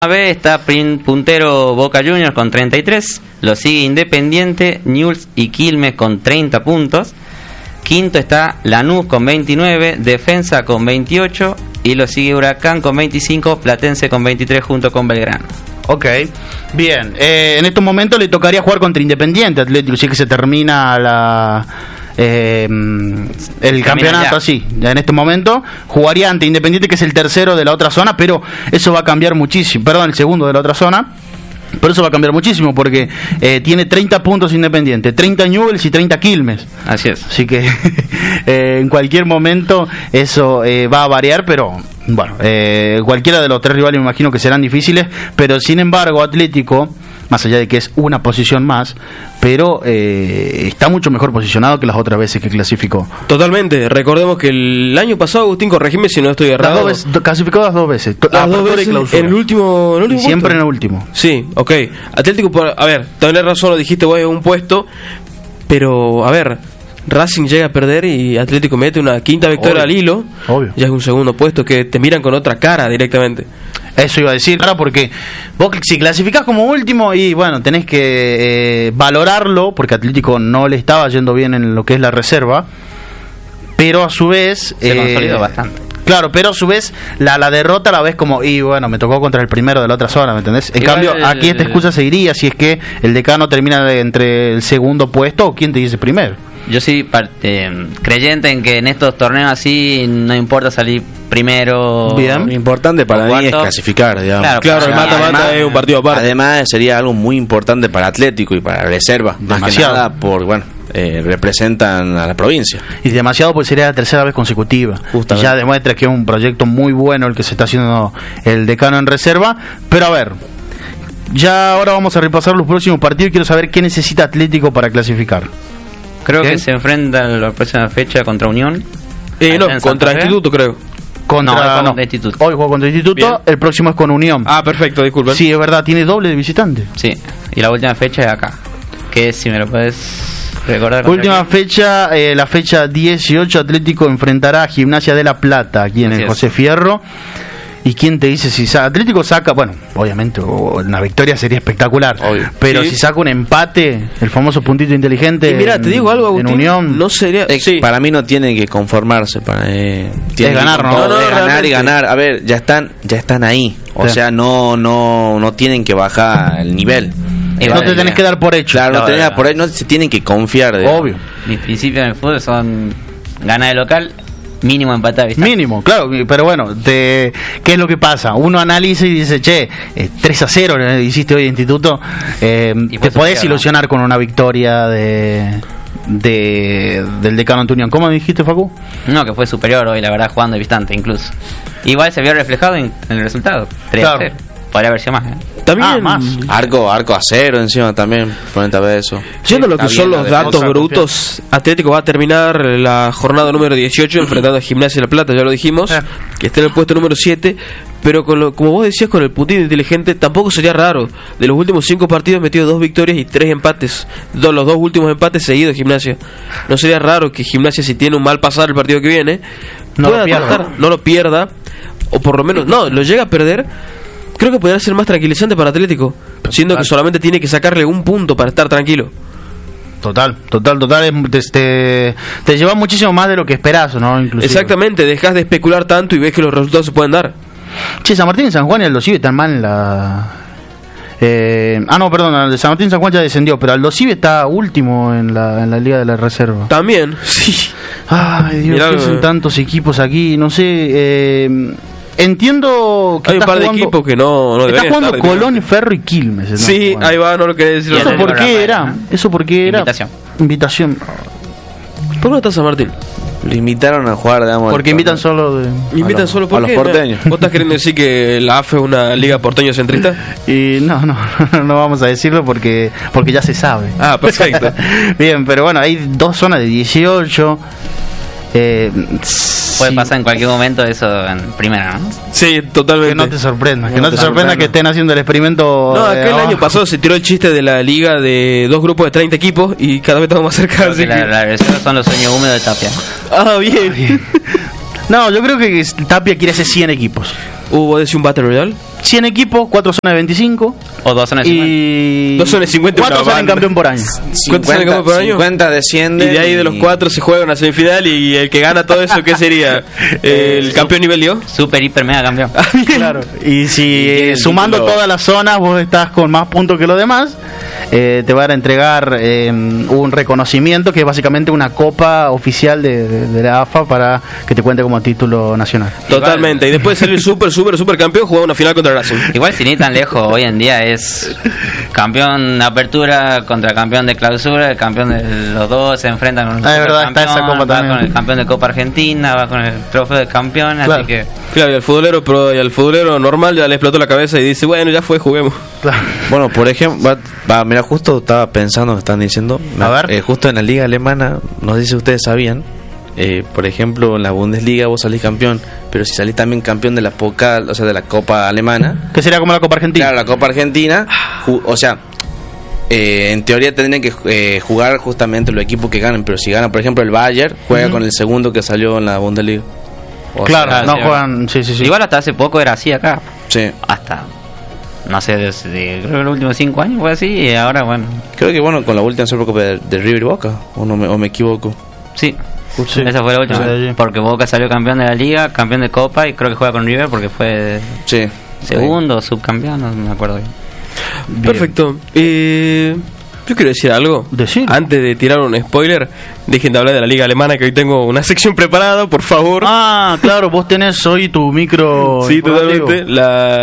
B está puntero Boca Juniors con 33, lo sigue Independiente, Newell's y Quilmes con 30 puntos. Quinto está Lanús con 29, Defensa con 28 y lo sigue Huracán con 25, Platense con 23 junto con Belgrano. Ok, bien. En estos momentos le tocaría jugar contra Independiente Atlético, si es que se termina el campeonato así. Ya en este momento jugaría ante Independiente, que es el tercero de la otra zona, pero eso va a cambiar muchísimo. Perdón, el segundo de la otra zona. Pero eso va a cambiar muchísimo porque tiene 30 puntos Independiente, 30 Newell's y 30 Quilmes. Así es. Así que en cualquier momento eso va a variar, pero bueno, cualquiera de los tres rivales me imagino que serán difíciles, pero sin embargo Atlético, más allá de que es una posición más, pero está mucho mejor posicionado que las otras veces que clasificó. Totalmente. Recordemos que el año pasado, Agustín, corregime si no estoy errado. Clasificó las dos veces. Las dos veces en el último siempre puesto. En el último. Sí, ok. Atlético, a ver, tenés razón, lo dijiste vos, es un puesto, pero a ver, Racing llega a perder y Atlético mete una quinta victoria al hilo. Obvio. Ya es un segundo puesto que te miran con otra cara directamente. Eso iba a decir, claro, porque vos si clasificás como último y bueno, tenés que valorarlo, porque Atlético no le estaba yendo bien en lo que es la reserva, pero a su vez se consolidó bastante. Claro, pero a su vez la derrota la ves como, y bueno, me tocó contra el primero de la otra zona, ¿me entendés? En cambio, aquí esta excusa seguiría si es que el decano termina entre el segundo puesto o quién te dice primero. Yo soy creyente en que en estos torneos así no importa salir primero. Bien. Lo importante para mí es clasificar, digamos. Claro, el mata-mata es un partido aparte. Además sería algo muy importante para Atlético y para Reserva, más que nada por, representan a la provincia. Y demasiado, pues sería la tercera vez consecutiva. Justamente. Ya demuestra que es un proyecto muy bueno el que se está haciendo el decano en Reserva. Pero a ver, ya ahora vamos a repasar los próximos partidos y quiero saber qué necesita Atlético para clasificar. Creo que se enfrenta en la próxima fecha contra Unión. No, contra Instituto, creo. Contra Instituto. Hoy juega contra Instituto. Bien. El próximo es con Unión. Ah, perfecto, disculpen. Sí, es verdad, tiene doble de visitante. Sí, y la última fecha es acá. Que si me lo puedes recordar. Última fecha, la fecha 18, Atlético enfrentará a Gimnasia de La Plata, aquí en el José Fierro. ¿Y quién te dice si Atlético saca? Bueno, obviamente una victoria sería espectacular, obvio. Pero si saca un empate, el famoso puntito inteligente. Y mira, te digo algo, Agustín, en Unión, no sería. Para mí no tienen que conformarse, tienen es ganar, ¿no? Ganar y ganar. A ver, ya están ahí. O sea, no tienen que bajar el nivel. No te tenés que dar por hecho. Claro, no tenés que dar por hecho, no se tienen que confiar. Obvio. Mis principios en el fútbol son ganar de local, mínimo empatar. Mínimo, claro, pero bueno, ¿qué es lo que pasa? Uno analiza y dice, 3-0 hiciste hoy en Instituto, te podés ilusionar con una victoria del decano Antunión. ¿Cómo dijiste, Facu? No, que fue superior hoy, la verdad, jugando de visitante incluso. Igual se vio reflejado en el resultado, 3-0. Claro. Podría haber sido más. También más. Arco a cero encima también, ponete a ver eso. Siendo lo que son los datos brutos, Atlético va a terminar la jornada número 18 enfrentando a Gimnasia de La Plata, ya lo dijimos, que está en el puesto número 7, pero como vos decías, con el puntito inteligente tampoco sería raro. De los últimos 5 partidos metido 2 victorias y 3 empates, los 2 últimos empates seguidos Gimnasia. No sería raro que Gimnasia, si tiene un mal pasar el partido que viene, no lo pierda, o por lo menos lo llega a perder. Creo que podría ser más tranquilizante para Atlético, siendo que solamente tiene que sacarle un punto para estar tranquilo. Total, te lleva muchísimo más de lo que esperás, ¿no? Inclusive. Exactamente, dejas de especular tanto y ves que los resultados se pueden dar. San Martín y San Juan y Aldo Civi están mal en la... perdón, el San Martín y San Juan ya descendió, pero Aldo Civi está último en la Liga de la Reserva. También, sí. Ay, Dios, ¿qué hacen tantos equipos aquí? No sé... Entiendo que hay un par de equipos que no está jugando Colón, Ferro y Quilmes. Sí, ahí va, no lo quería decir. ¿Eso por qué era? Invitación. ¿Por qué no está San Martín? Lo invitaron a jugar, digamos. Porque invitan solo ¿por a los porteños. ¿Vos estás queriendo decir que la AFE es una liga porteño centrista? Y no vamos a decirlo porque ya se sabe. Ah, perfecto. Bien, pero bueno, hay 2 zonas de 18. Puede pasar en cualquier momento eso en primera, ¿no? Sí, totalmente. Que no te sorprenda que estén haciendo el experimento. No, aquel año pasado se tiró el chiste de la liga de 2 grupos de 30 equipos y cada vez estamos más cerca. La versión son los sueños húmedos de Tapia. Ah, bien. No, yo creo que Tapia quiere hacer 100 equipos. ¿Vos decís un Battle Royale? 100 equipos, 4 zonas de 25. O 2 zonas de 50. Y 2 zonas de 50. 4 salen campeón por año. 50 descienden. Y de ahí de los 4 se juega una semifinal. Y el que gana todo eso, ¿qué sería? ¿El campeón nivel dio? Super, hiper, mega campeón. Claro. Y si sumando todas las zonas vos estás con más puntos que los demás, te van a entregar un reconocimiento que es básicamente una copa oficial de la AFA para que te cuente como título nacional. Totalmente. Y después de ser el super campeón, jugaba una final contra Racing. Igual si ni tan lejos, hoy en día es campeón de apertura contra campeón de clausura, el campeón de los dos se enfrentan con es verdad, está esa copa va también. con el campeón de Copa Argentina, va con el trofeo de campeón, claro. Así que... Claro, y al futbolero normal ya le explotó la cabeza y dice, bueno, ya fue, juguemos. Claro. Bueno, por ejemplo, mira, justo estaba pensando, me están diciendo, A ver. justo en la liga alemana, no sé si ustedes sabían, por ejemplo, en la Bundesliga vos salís campeón, pero si salís también campeón de la Pokal, o sea, de la Copa Alemana, Que sería como la Copa Argentina. claro, la Copa Argentina, o sea, en teoría tendrían que jugar justamente los equipos que ganen, pero si gana, por ejemplo, el Bayern, juega con el segundo que salió en la Bundesliga. O Claro, sea, no sí, juegan. Sí. Igual hasta hace poco era así acá. sí. Hasta, no sé, creo que los últimos 5 años fue así y ahora, bueno, Creo que bueno, con la última Supercopa de River y Boca, o me equivoco. sí. Sí. Esa fue la última. Sí. Porque Boca salió campeón de la liga, campeón de Copa y creo que juega con River porque fue Sí. segundo o subcampeón, no me acuerdo bien. Perfecto. Yo quiero decir algo. Decir. Antes de tirar un spoiler, dejen de hablar de la liga alemana, que hoy tengo una sección preparada, por favor. Ah, claro, vos tenés hoy tu micro. Sí, informativo. totalmente.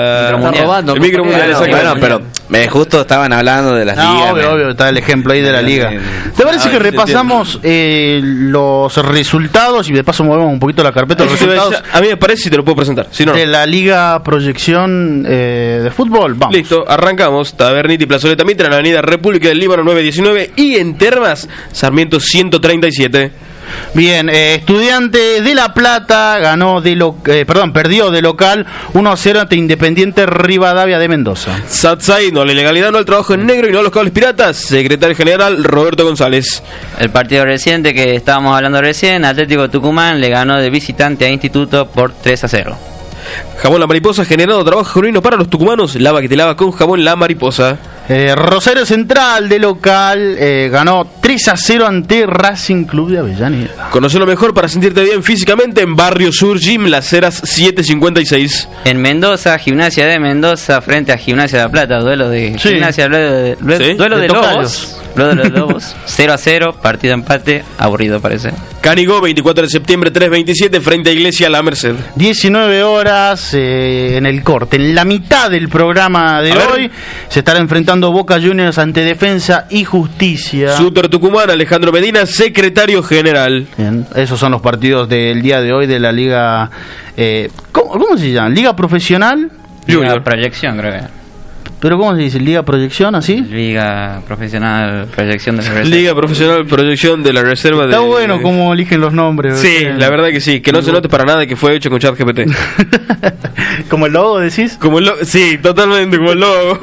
El micro mundial, exactamente. Bueno, pero justo estaban hablando de las ligas. Obvio, está el ejemplo ahí de la liga. ¿Te parece que repasamos los resultados y de paso movemos un poquito la carpeta? Los resultados A mí me parece si te lo puedo presentar. Si no, de la Liga Proyección de Fútbol. Vamos. listo, arrancamos. Taberniti, Plazoleta Mitra, en la avenida República del Líbano 919 y en Termas, Sarmiento 137. Bien, Estudiante de La Plata perdió de local 1-0 ante Independiente Rivadavia de Mendoza. Satsai, no a la ilegalidad, no al trabajo en negro y no a los cables piratas. Secretario General Roberto González. El partido reciente que estábamos hablando recién, Atlético Tucumán le ganó de visitante a Instituto por 3-0. Jabón La Mariposa, generando trabajo genuino para los tucumanos. Lava que te lava con jabón La Mariposa. Rosario Central de local ganó 3-0 ante Racing Club de Avellaneda. Conoce lo mejor para sentirte bien físicamente en Barrio Sur Gym, Las Heras 756. En Mendoza, Gimnasia de Mendoza frente a Gimnasia de La Plata, duelo de Sí. Gimnasia, duelo De de tocayos. Lobos. Duelo de Lobos, 0-0, partido empate, aburrido parece. Canigó, 24 de septiembre, 327, frente a Iglesia La Merced. 19 horas en el corte. En la mitad del programa de hoy se estará enfrentando Boca Juniors ante Defensa y Justicia. Súter Tucumán, Alejandro Medina, secretario general. Bien, esos son los partidos del día de hoy de la Liga. ¿Cómo se llama? Liga Profesional. Junior. Liga Proyección, creo que. ¿Pero cómo se dice? ¿Liga Proyección así? Liga Profesional Proyección de la Reserva. Liga Profesional Proyección de la Reserva de... Está bueno cómo eligen los nombres. Sí, la verdad que sí, que no se note para nada que fue hecho con ChatGPT. ¿Como el logo decís? Como el logo, sí, totalmente como el logo.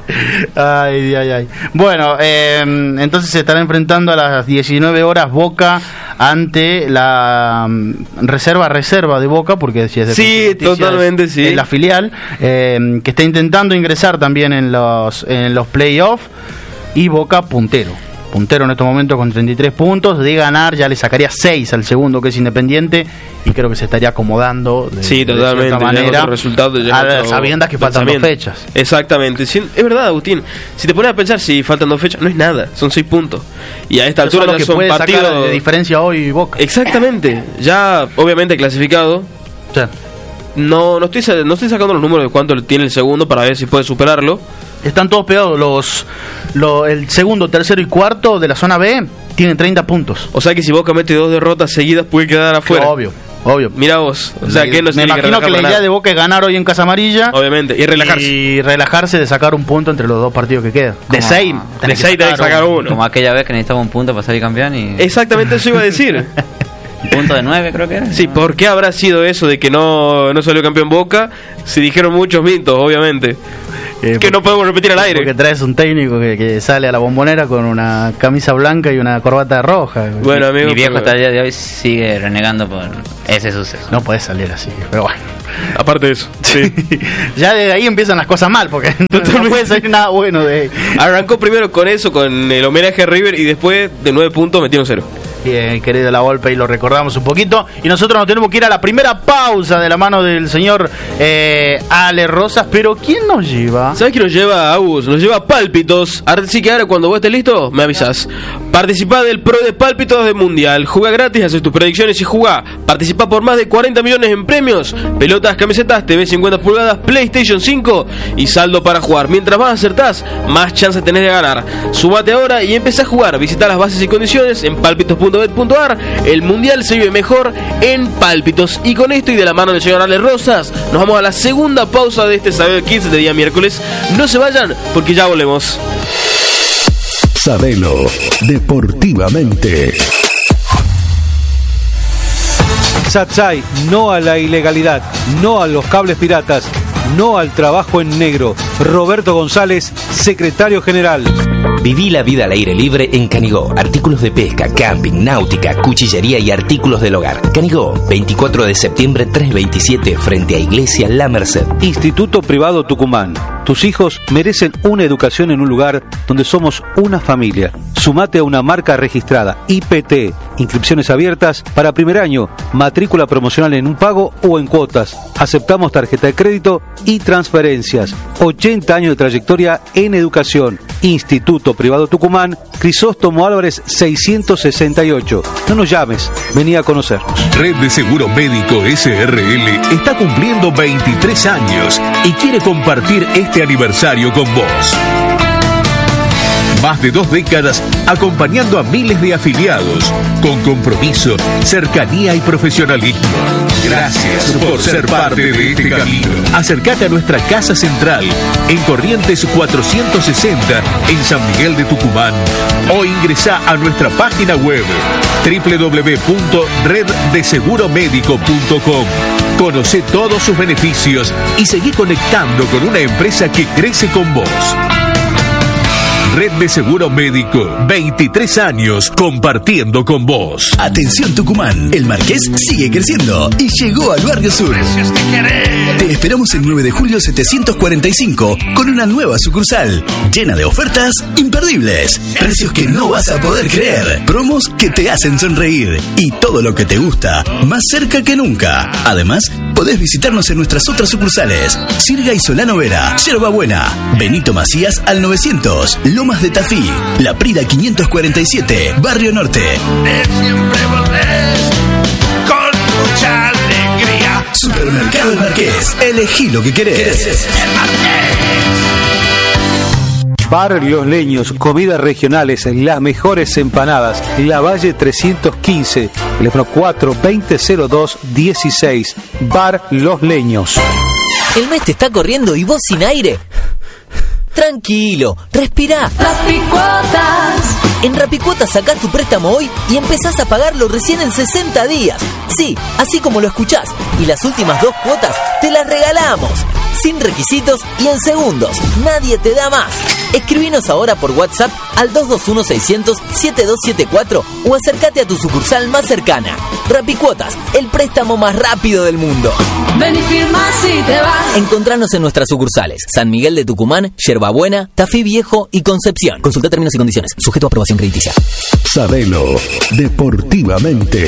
Ay. Bueno, entonces se estará enfrentando a las 19 horas Boca ante la reserva de Boca, porque si es de Sí, Justicia, totalmente, sí. es la filial, que está intentando ingresar también en los playoffs, y Boca puntero en estos momentos con 33 puntos. De ganar ya le sacaría 6 al segundo, que es Independiente, y creo que se estaría acomodando de Totalmente, cierta manera, a las sabiendas que faltan 2 fechas. Exactamente, sí, es verdad, Agustín. Si te pones a pensar, si faltan 2 fechas, no es nada, son 6 puntos. Y a esta Eso es altura lo ya que son puede sacar partidos de diferencia hoy Boca. Exactamente, ya obviamente clasificado. O sea, No estoy sacando los números de cuánto tiene el segundo para ver si puede superarlo. están todos pegados. El segundo, tercero y cuarto de la zona B tienen 30 puntos. O sea que si Boca mete 2 derrotas seguidas puede quedar afuera. Obvio. Mira vos, o sea que no se Me tiene imagino relajar que la para idea nada. de Boca es ganar hoy en Casa Amarilla. Obviamente, y relajarse. de sacar un punto entre los 2 partidos que quedan. De 6 De 6 tenés que sacar uno. Como aquella vez que necesitaba un punto para salir campeón y... Exactamente eso iba a decir. Un punto de 9 creo que era. Sí, ¿por qué habrá sido eso de que no salió campeón Boca? Se dijeron muchos mitos, obviamente. que no podemos repetir al aire. Porque traes un técnico que sale a la Bombonera con una camisa blanca y una corbata roja. Bueno, amigo, mi viejo hasta el día de hoy sigue renegando por ese suceso. No podés salir así, pero bueno. Aparte de eso, sí. Ya desde ahí empiezan las cosas mal, porque no puede salir nada bueno de... Arrancó primero con eso, con el homenaje a River, y después de 9 puntos metieron 0. Bien, querido La Volpe, y lo recordamos un poquito. Y nosotros nos tenemos que ir a la primera pausa de la mano del señor Ale Rosas. Pero ¿quién nos lleva? ¿Sabes quién nos lleva, Agus? Nos lleva Pálpitos. Así que ahora cuando vos estés listo, me avisás. Participá del Pro de Pálpitos del Mundial. Jugá gratis, haces tus predicciones y jugá. Participá por más de 40 millones en premios. Pelotas, camisetas, TV 50 pulgadas, PlayStation 5 y saldo para jugar. Mientras más acertás, más chances tenés de ganar. Sumate ahora y empezá a jugar. Visitá las bases y condiciones en palpitos.bet.ar. El Mundial se vive mejor en Pálpitos. Y con esto y de la mano del señor Ale Rosas, nos vamos a la segunda pausa de este Sabelo 15 de día miércoles. No se vayan porque ya volvemos. Sabelo deportivamente. Satsai, no a la ilegalidad, no a los cables piratas, no al trabajo en negro. Roberto González, secretario general. Viví la vida al aire libre en Canigó. Artículos de pesca, camping, náutica, cuchillería y artículos del hogar. Canigó, 24 de septiembre 327, frente a Iglesia La Merced. Instituto Privado Tucumán. Tus hijos merecen una educación en un lugar donde somos una familia. Sumate a una marca registrada, IPT. Inscripciones abiertas para primer año. Matrícula promocional en un pago o en cuotas. Aceptamos tarjeta de crédito y transferencias. 80 años de trayectoria en educación. Instituto Privado Tucumán, Crisóstomo Álvarez 668. No nos llames, vení a conocernos. Red de Seguro Médico SRL está cumpliendo 23 años y quiere compartir este aniversario con vos. Más de 2 décadas acompañando a miles de afiliados con compromiso, cercanía y profesionalismo. Gracias por ser parte de este camino. Acércate a nuestra casa central en Corrientes 460 en San Miguel de Tucumán o ingresá a nuestra página web www.reddeseguromedico.com. Conoce todos sus beneficios y seguí conectando con una empresa que crece con vos. Red de Seguro Médico, 23 años compartiendo con vos. Atención Tucumán, el Marqués sigue creciendo y llegó al Barrio Sur. Te esperamos el 9 de julio 745 con una nueva sucursal llena de ofertas imperdibles, precios que no vas a poder creer, promos que te hacen sonreír y todo lo que te gusta más cerca que nunca. Además, podés visitarnos en nuestras otras sucursales: Sirga y Solano Vera, Yerba Buena, Benito Macías al 900, Lomas de Tafí, La Prida 547, Barrio Norte. Siempre volvés con mucha alegría. Supermercado El Marqués, elegí lo que querés. El Marqués. Bar Los Leños, comidas regionales, las mejores empanadas. La Valle 315, teléfono 4200216. Bar Los Leños. El mes te está corriendo y vos sin aire. Tranquilo, respirá. Rapicuotas. En Rapicuotas sacás tu préstamo hoy y empezás a pagarlo recién en 60 días. Sí, así como lo escuchás. Y las últimas 2 cuotas te las regalamos. Sin requisitos y en segundos. Nadie te da más. Escribinos ahora por WhatsApp al 221-600-7274 o acércate a tu sucursal más cercana. Rapicuotas, el préstamo más rápido del mundo. Ven y firma si te vas. Encontranos en nuestras sucursales: San Miguel de Tucumán, Yerba Buena, Tafí Viejo y Concepción. Consulta términos y condiciones. Sujeto a aprobación crediticia. Sabelo deportivamente.